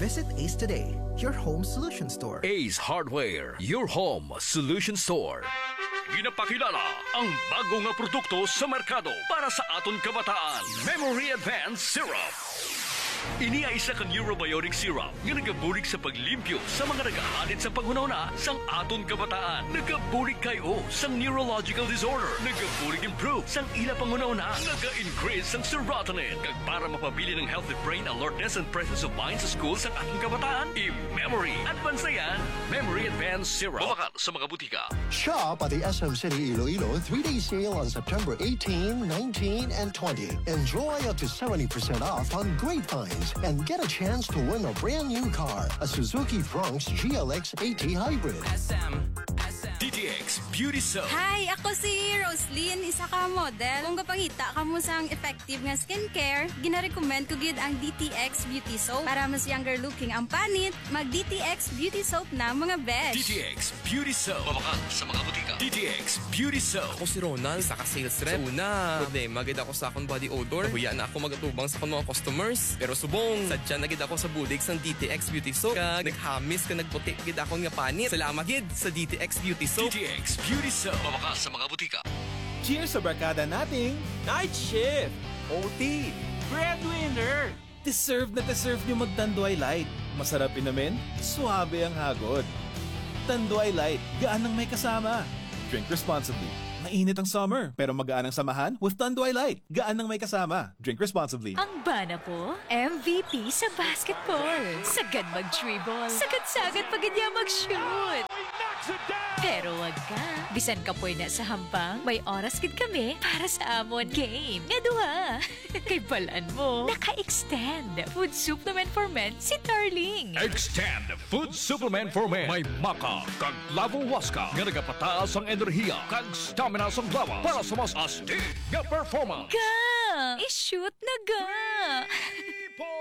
Visit Ace today, your home solution store. Ace Hardware, your home solution store. Ginapakilala ang bagong nga produkto sa merkado para sa aton kabataan. Memory Advanced Syrup. Ini ay isa ka neurobiotic syrup nga nagabulig sa paglimpyo sa mga nagahatid sa panghunahuna sang aton kabataan. Nagabulig kayo sang neurological disorder. Nagabulig improve sang ila panghunahuna. Naga-increase sang serotonin. Kag para mapabili ng healthy brain alertness and presence of mind sa school sang aton kabataan. I-Memory Advanced na yan. Memory Advanced Syrup. Bumakal sa mga butika. Shop at the SM City Iloilo 3-day sale on September 18, 19, and 20. Enjoy up to 70% off on great finds and get a chance to win a brand new car, a Suzuki Bronx GLX 80 Hybrid. DTX Beauty Soap. Hi, ako si Roslyn, isa ka model. Kung kapangita ka mo sang effective nga skincare, gina-recommend ko gid ang DTX Beauty Soap. Para mas younger looking ang panit, mag DTX Beauty Soap na mga besh. DTX Beauty Soap. Bumaka sa mga butika. DTX Beauty Soap. Ako si Ronald, isa ka sales rep. Sa una, problema gid ako sa akong body odor. Nahuya na ako magatubang sa akong mga customers. Pero subong, sadya na gid ako sa bulig sang DTX Beauty Soap. Kag naghamis ka nagputi gid ako nga panit. Salamat gid sa DTX Beauty Soap. DTX Beauty Soap. Bumaka sa mga butika. Cheers sa barkada nating Night shift, OT, breadwinner. deserve na deserve nyo mag-Tanduay Light. Masarap inamin, suabe ang hagod. Tanduay Light, gaan ang may kasama. Drink responsibly. Mainit ang summer, pero magaan ang samahan with Tanduay Light. Gaan ang may kasama. Drink responsibly. Ang bana po, MVP sa basketball. Sagad mag-dribble. Sagad-sagad pag niya mag-shoot. Pero wag ka. Bisan ka po na sa hambang, may oras gid kami para sa amon game. Nga duha. Kay balaan mo, naka-extend. Food supplement for men si Darling. Extend Food Supplement for Men. May maka kag lavo waska nga nagapataas ang enerhiya kag stamina sa lawa para sa mas astig nga performance. Ga! I-shoot na ga!